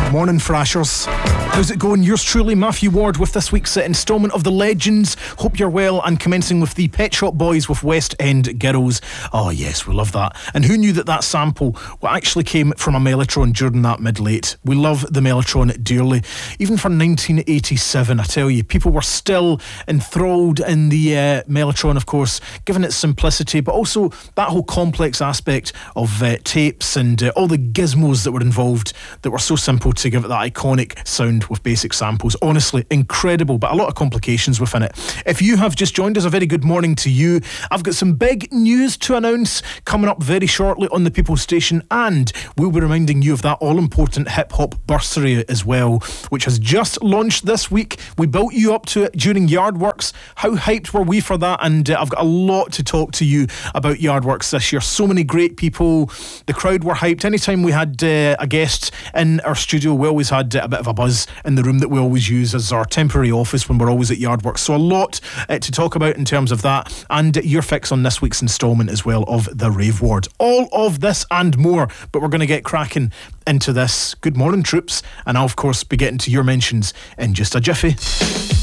Morning, Frashers. How's it going? Yours truly, Matthew Ward, with this week's instalment of The Legends. Hope you're well, and commencing with the Pet Shop Boys with West End Girls. Oh yes, we love that. And who knew that that sample actually came from a Mellotron during that mid-late? We love the Mellotron dearly. Even for 1987, I tell you, people were still enthralled in the Mellotron, of course, given its simplicity, but also that whole complex aspect of tapes and all the gizmos that were involved that were so simple to give it that iconic sound with basic samples. Honestly, incredible, but a lot of complications within it. If you have just joined us, a very good morning to you. I've got some big news to announce coming up very shortly on the People's Station, and we'll be reminding you of that all-important hip-hop bursary as well, which has just launched this week. We built you up to it during Yardworks. How hyped were we for that? And I've got a lot to talk to you about Yardworks this year. So many great people. The crowd were hyped. Anytime we had a guest in our studio, we always had a bit of a buzz in the room that we always use as our temporary office when we're always at Yardworks. So a lot to talk about in terms of that, and your fix on this week's instalment as well of the Rave Ward. All of this and more, but we're going to get cracking into this. Good morning, troops, and I'll of course be getting to your mentions in just a jiffy.